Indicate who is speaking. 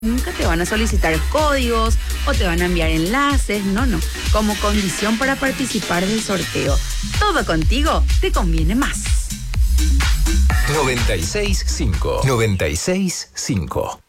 Speaker 1: Nunca te van a solicitar códigos o te van a enviar enlaces, no. Como condición para participar del sorteo. Todo contigo te conviene más.
Speaker 2: 96.5. 96.5.